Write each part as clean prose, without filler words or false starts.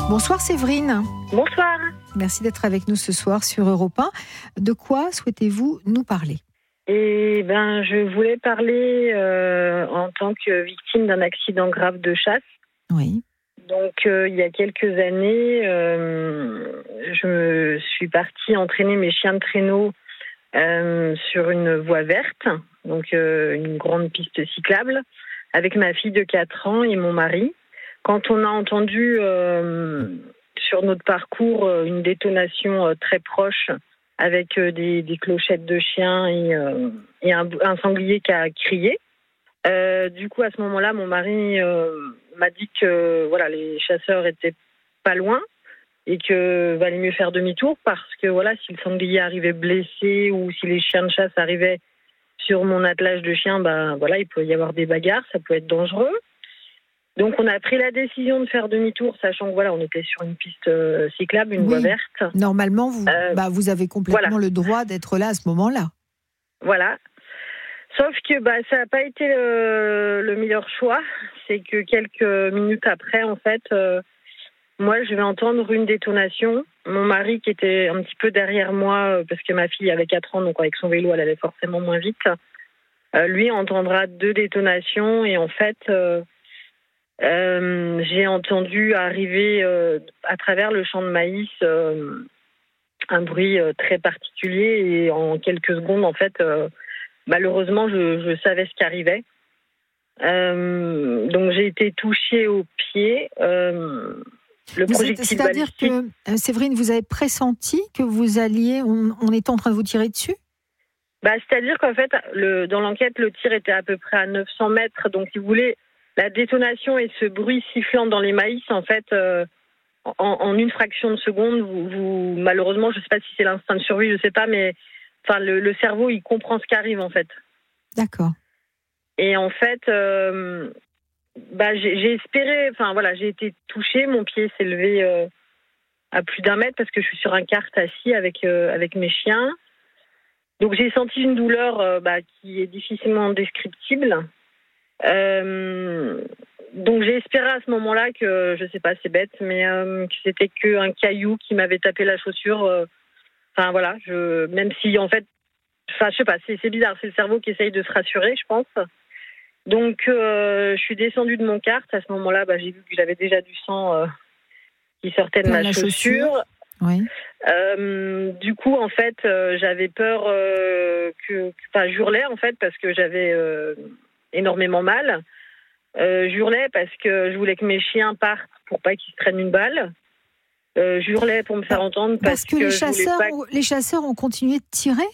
Bonsoir Séverine. Bonsoir. Merci d'être avec nous ce soir sur Europe 1. De quoi souhaitez-vous nous parler ? Je voulais parler en tant que victime d'un accident grave de chasse. Oui. Donc, il y a quelques années, je suis partie entraîner mes chiens de traîneau sur une voie verte, donc une grande piste cyclable, avec ma fille de 4 ans et mon mari. Quand on a entendu sur notre parcours une détonation très proche avec des clochettes de chiens et un sanglier qui a crié. Du coup, à ce moment-là, mon mari m'a dit que les chasseurs étaient pas loin et que valait mieux faire demi-tour parce que si le sanglier arrivait blessé ou si les chiens de chasse arrivaient sur mon attelage de chiens, il peut y avoir des bagarres, ça peut être dangereux. Donc on a pris la décision de faire demi-tour, sachant que on était sur une piste cyclable, une voie verte. Normalement, vous avez complètement le droit d'être là à ce moment-là. Voilà. Sauf que ça n'a pas été le meilleur choix. C'est que quelques minutes après, en fait, moi, je vais entendre une détonation. Mon mari, qui était un petit peu derrière moi, parce que ma fille avait 4 ans, donc avec son vélo, elle allait forcément moins vite, lui entendra 2 détonations. Et en fait, j'ai entendu arriver à travers le champ de maïs un bruit très particulier. Et en quelques secondes, en fait... malheureusement, je savais ce qui arrivait. Donc, j'ai été touchée au pied. C'est-à-dire que, Séverine, vous avez pressenti que vous alliez... On était en train de vous tirer dessus ? C'est-à-dire qu'en fait, dans l'enquête, le tir était à peu près à 900 mètres. Donc, si vous voulez, la détonation et ce bruit sifflant dans les maïs, en fait, en une fraction de seconde, vous malheureusement, je ne sais pas si c'est l'instinct de survie, je ne sais pas, mais... Enfin, le cerveau, il comprend ce qui arrive, en fait. D'accord. Et en fait, j'ai espéré... j'ai été touchée. Mon pied s'est levé à plus d'1 mètre parce que je suis sur un kart assis avec mes chiens. Donc, j'ai senti une douleur qui est difficilement descriptible. Donc, j'ai espéré à ce moment-là que, je sais pas, c'est bête, mais que c'était qu'un caillou qui m'avait tapé la chaussure... même si en fait, je sais pas, c'est bizarre, c'est le cerveau qui essaye de se rassurer, je pense. Donc, je suis descendue de mon kart. À ce moment-là, j'ai vu que j'avais déjà du sang qui sortait de ma chaussure. Oui. Du coup, en fait, j'avais peur j'hurlais en fait parce que j'avais énormément mal. J'hurlais parce que je voulais que mes chiens partent pour pas qu'ils se prennent une balle. J'hurlais pour me faire entendre parce que les chasseurs ont continué de tirer.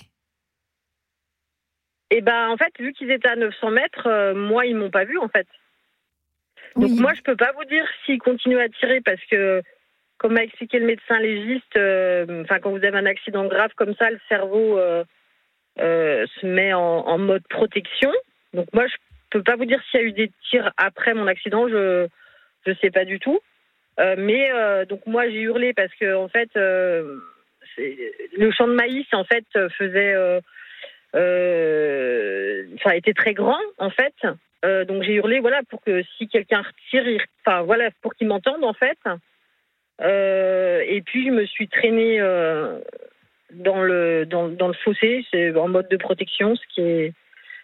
Et en fait, vu qu'ils étaient à 900 mètres, moi, ils m'ont pas vu, en fait. Donc, moi, je peux pas vous dire s'ils continuent à tirer parce que, comme m'a expliqué le médecin légiste, quand vous avez un accident grave comme ça, le cerveau se met en mode protection. Donc, moi, je peux pas vous dire s'il y a eu des tirs après mon accident, je sais pas du tout. Donc moi j'ai hurlé parce que en fait le champ de maïs en fait était très grand en fait, donc j'ai hurlé pour que si quelqu'un retire, pour qu'ils m'entendent en fait, et puis je me suis traînée dans le fossé, c'est en mode de protection, ce qui est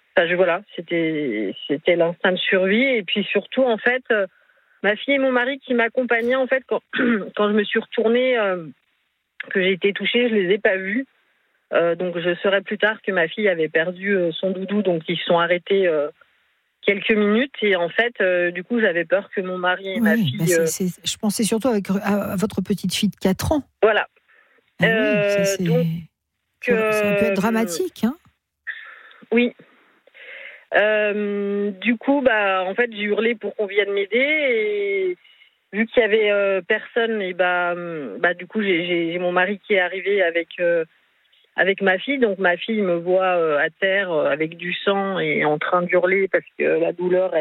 c'était l'instinct de survie. Et puis surtout en fait ma fille et mon mari qui m'accompagnaient, en fait, quand je me suis retournée, que j'ai été touchée, je les ai pas vus. Donc, je saurais plus tard que ma fille avait perdu son doudou, donc ils se sont arrêtés quelques minutes. Et en fait, du coup, j'avais peur que mon mari et ma fille... je pensais surtout à votre petite fille de 4 ans. Voilà. Ça peut être dramatique, hein ? Oui. Du coup, en fait, j'ai hurlé pour qu'on vienne m'aider et vu qu'il y avait personne, et du coup, j'ai mon mari qui est arrivé avec ma fille. Donc ma fille me voit à terre avec du sang et en train d'hurler parce que la douleur